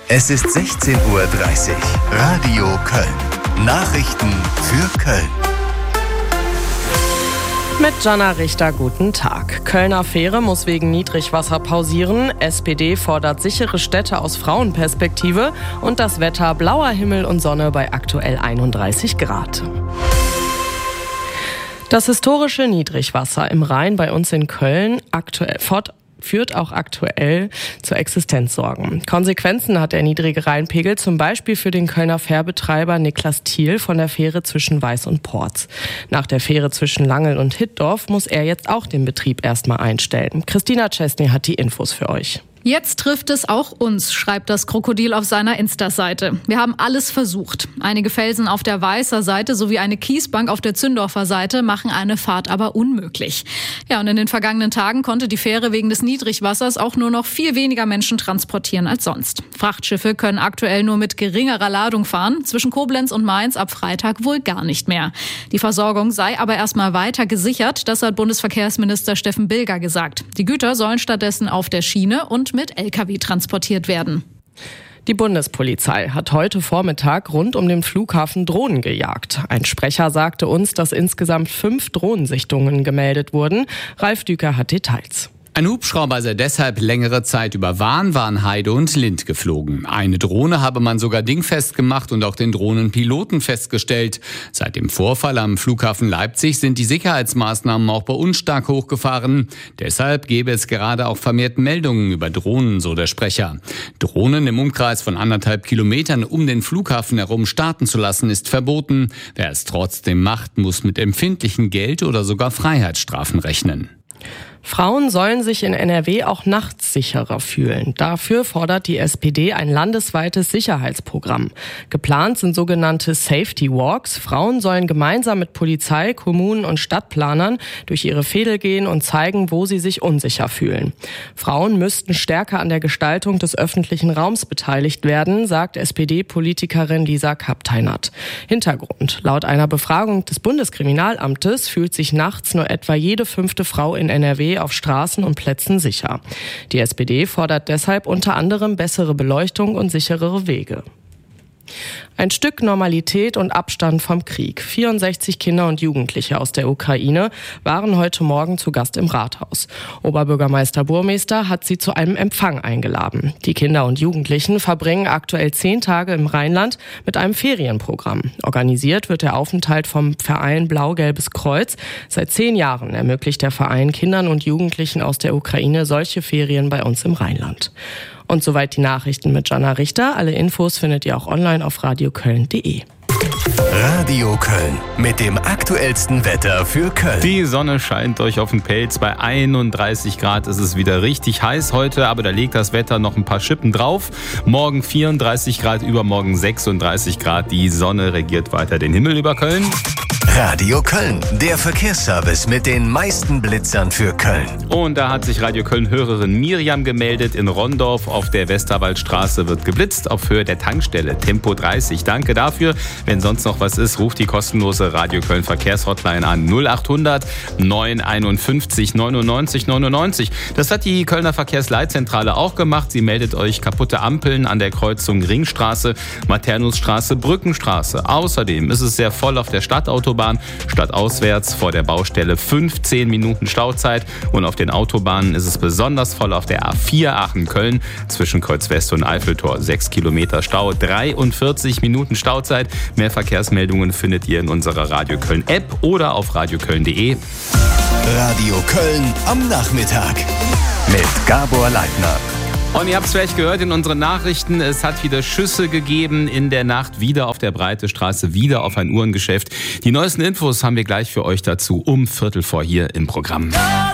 Es ist 16:30 Uhr. Radio Köln. Nachrichten für Köln. Mit Jana Richter, guten Tag. Kölner Fähre muss wegen Niedrigwasser pausieren. SPD fordert sichere Städte aus Frauenperspektive. Und das Wetter: blauer Himmel und Sonne bei aktuell 31 Grad. Das historische Niedrigwasser im Rhein bei uns in Köln führt auch aktuell zu Existenzsorgen. Konsequenzen hat der niedrige Rheinpegel zum Beispiel für den Kölner Fährbetreiber Niklas Thiel von der Fähre zwischen Weiß und Porz. Nach der Fähre zwischen Langeln und Hittorf muss er jetzt auch den Betrieb erstmal einstellen. Christina Czesny hat die Infos für euch. Jetzt trifft es auch uns, schreibt das Krokodil auf seiner Insta-Seite. Wir haben alles versucht. Einige Felsen auf der Weißer Seite sowie eine Kiesbank auf der Zündorfer Seite machen eine Fahrt aber unmöglich. Ja, und in den vergangenen Tagen konnte die Fähre wegen des Niedrigwassers auch nur noch viel weniger Menschen transportieren als sonst. Frachtschiffe können aktuell nur mit geringerer Ladung fahren. Zwischen Koblenz und Mainz ab Freitag wohl gar nicht mehr. Die Versorgung sei aber erstmal weiter gesichert. Das hat Bundesverkehrsminister Steffen Bilger gesagt. Die Güter sollen stattdessen auf der Schiene und mit Lkw transportiert werden. Die Bundespolizei hat heute Vormittag rund um den Flughafen Drohnen gejagt. Ein Sprecher sagte uns, dass insgesamt 5 Drohnensichtungen gemeldet wurden. Ralf Düker hat Details. Ein Hubschrauber sei deshalb längere Zeit über Warnheide und Lindt geflogen. Eine Drohne habe man sogar dingfest gemacht und auch den Drohnenpiloten festgestellt. Seit dem Vorfall am Flughafen Leipzig sind die Sicherheitsmaßnahmen auch bei uns stark hochgefahren. Deshalb gäbe es gerade auch vermehrt Meldungen über Drohnen, so der Sprecher. Drohnen im Umkreis von 1,5 Kilometern um den Flughafen herum starten zu lassen, ist verboten. Wer es trotzdem macht, muss mit empfindlichen Geld- oder sogar Freiheitsstrafen rechnen. Frauen sollen sich in NRW auch nachts sicherer fühlen. Dafür fordert die SPD ein landesweites Sicherheitsprogramm. Geplant sind sogenannte Safety Walks. Frauen sollen gemeinsam mit Polizei, Kommunen und Stadtplanern durch ihre Veedel gehen und zeigen, wo sie sich unsicher fühlen. Frauen müssten stärker an der Gestaltung des öffentlichen Raums beteiligt werden, sagt SPD-Politikerin Lisa Kapteinert. Hintergrund: Laut einer Befragung des Bundeskriminalamtes fühlt sich nachts nur etwa jede 5. Frau in NRW auf Straßen und Plätzen sicher. Die SPD fordert deshalb unter anderem bessere Beleuchtung und sicherere Wege. Ein Stück Normalität und Abstand vom Krieg. 64 Kinder und Jugendliche aus der Ukraine waren heute Morgen zu Gast im Rathaus. Oberbürgermeister Burmester hat sie zu einem Empfang eingeladen. Die Kinder und Jugendlichen verbringen aktuell 10 Tage im Rheinland mit einem Ferienprogramm. Organisiert wird der Aufenthalt vom Verein Blau-Gelbes Kreuz. Seit 10 Jahren ermöglicht der Verein Kindern und Jugendlichen aus der Ukraine solche Ferien bei uns im Rheinland. Und soweit die Nachrichten mit Jana Richter. Alle Infos findet ihr auch online auf radioköln.de. Radio Köln mit dem aktuellsten Wetter für Köln. Die Sonne scheint euch auf den Pelz. Bei 31 Grad ist es wieder richtig heiß heute, aber da legt das Wetter noch ein paar Schippen drauf. Morgen 34 Grad, übermorgen 36 Grad. Die Sonne regiert weiter den Himmel über Köln. Radio Köln, der Verkehrsservice mit den meisten Blitzern für Köln. Und da hat sich Radio Köln-Hörerin Miriam gemeldet. In Rondorf auf der Westerwaldstraße wird geblitzt auf Höhe der Tankstelle. Tempo 30. Danke dafür. Wenn sonst noch was ist, ruft die kostenlose Radio Köln Verkehrshotline an. 0800 951 99 99. Das hat die Kölner Verkehrsleitzentrale auch gemacht. Sie meldet euch kaputte Ampeln an der Kreuzung Ringstraße, Maternusstraße, Brückenstraße. Außerdem ist es sehr voll auf der Stadtautobahn. Stadtauswärts vor der Baustelle 15 Minuten Stauzeit. Und auf den Autobahnen ist es besonders voll auf der A4 Aachen-Köln. Zwischen Kreuz West und Eiffeltor 6 Kilometer Stau, 43 Minuten Stauzeit. Mehr Verkehrsmeldungen findet ihr in unserer Radio Köln App oder auf radioköln.de. Radio Köln am Nachmittag mit Gabor Leitner. Und ihr habt es vielleicht gehört in unseren Nachrichten, es hat wieder Schüsse gegeben in der Nacht, wieder auf der Breite Straße, wieder auf ein Uhrengeschäft. Die neuesten Infos haben wir gleich für euch dazu um 3:15 hier im Programm.